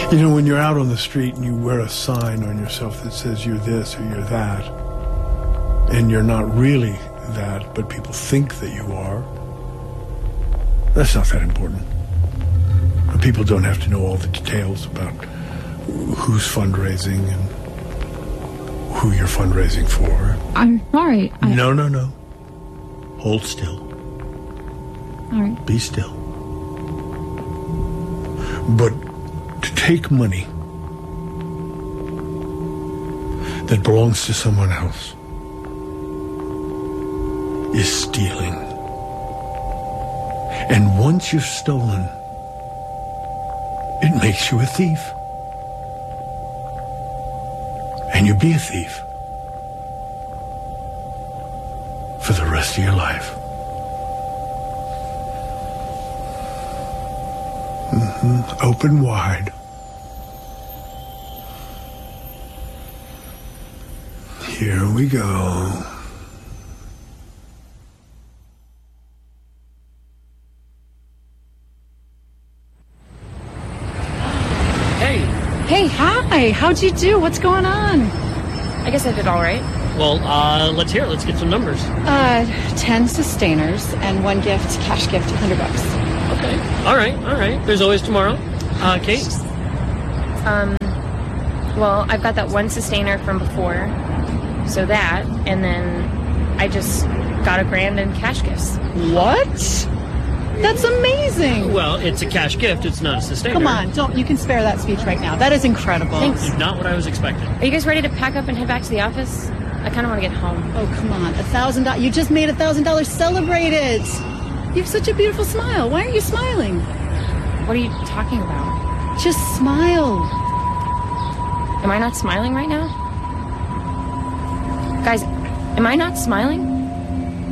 You know, when you're out on the street and you wear a sign on yourself that says you're this or you're that, and you're not really that, but people think that you are, that's not that important. People don't have to know all the details about who's fundraising and who you're fundraising for. I'm sorry. No. Hold still. All right. Be still. But to take money that belongs to someone else is stealing. And once you've stolen, it makes you a thief. And you be a thief for the rest of your life. Open wide. Here we go. Hey, hi. How'd you do? What's going on? I guess I did all right. Well, let's hear it. Let's get some numbers. 10 sustainers and 1 gift, cash gift, $100. Okay. All right. There's always tomorrow. Kate? Well, I've got that 1 sustainer from before, so that, and then I just got $1,000 in cash gifts. What? That's amazing. Well, it's a cash gift. It's not a sustainer. Come on, you can spare that speech right now. That is incredible. Thanks. Not what I was expecting. Are you guys ready to pack up and head back to the office? I kind of want to get home. Oh, come on. $1,000. You just made $1,000. Celebrate it. You have such a beautiful smile. Why aren't you smiling? What are you talking about? Just smile. Am I not smiling right now? Guys, am I not smiling?